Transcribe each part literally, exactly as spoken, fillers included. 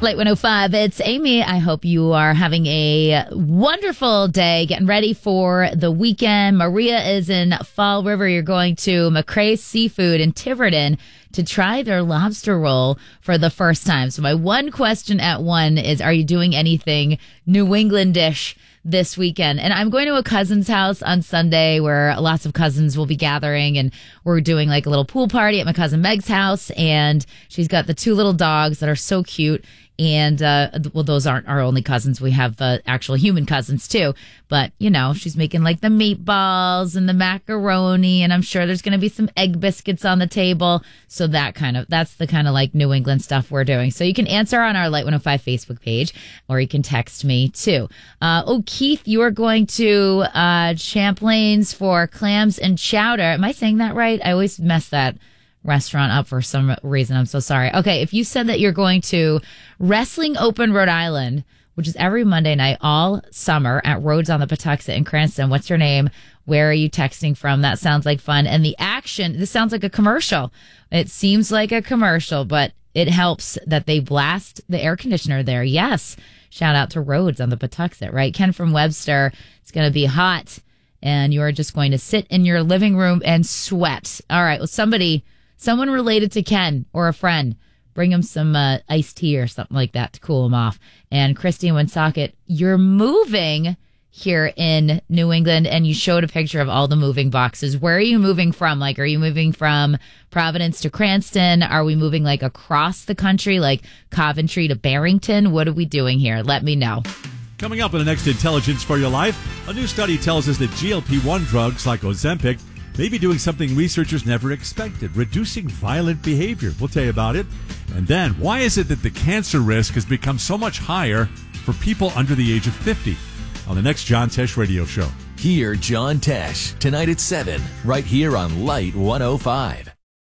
Light one oh five, it's Amy. I hope you are having a wonderful day, getting ready for the weekend. Maria is in Fall River. You're going to McCrae's Seafood in Tiverton to try their lobster roll for the first time. So my one question at one is, are you doing anything New Englandish this weekend? And I'm going to a cousin's house on Sunday where lots of cousins will be gathering, and we're doing like a little pool party at my cousin Meg's house, and she's got the two little dogs that are so cute. And, uh, well, those aren't our only cousins. We have uh, actual human cousins, too. But, you know, she's making like the meatballs and the macaroni. And I'm sure there's going to be some egg biscuits on the table. So that kind of, that's the kind of like New England stuff we're doing. So you can answer on our Light one oh five Facebook page, or you can text me, too. Uh, oh, Keith, you are going to uh, Champlain's for clams and chowder. Am I saying that right? I always mess that restaurant up for some reason. I'm so sorry. Okay, if you said that you're going to Wrestling Open Rhode Island, which is every Monday night all summer at Rhodes on the Patuxent in Cranston, what's your name? Where are you texting from? That sounds like fun. And the action, this sounds like a commercial. It seems like a commercial, but it helps that they blast the air conditioner there. Yes. Shout out to Rhodes on the Patuxent, right? Ken from Webster. It's going to be hot, and you are just going to sit in your living room and sweat. All right. Well, somebody... Someone related to Ken or a friend, bring him some uh, iced tea or something like that to cool him off. And Christy in Woonsocket, you're moving here in New England, and you showed a picture of all the moving boxes. Where are you moving from? Like, are you moving from Providence to Cranston? Are we moving like across the country, like Coventry to Barrington? What are we doing here? Let me know. Coming up in the next Intelligence for Your Life, a new study tells us that G L P one drugs like Ozempic may be doing something researchers never expected, reducing violent behavior. We'll tell you about it. And then, why is it that the cancer risk has become so much higher for people under the age of fifty? On the next John Tesh Radio Show. Hear John Tesh tonight at seven, right here on Light one oh five.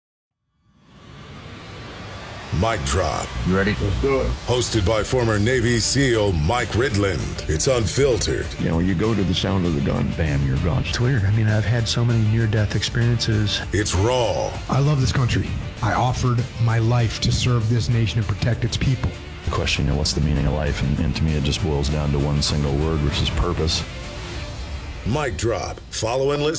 Mic Drop. You ready? Let's do it. Hosted by former Navy SEAL Mike Ridland. It's unfiltered. You know, you go to the sound of the gun, bam, you're gone. It's weird. I mean, I've had so many near-death experiences. It's raw. I love this country. I offered my life to serve this nation and protect its people. The question, you know, what's the meaning of life? And, and to me, it just boils down to one single word, which is purpose. Mic Drop. Follow and listen.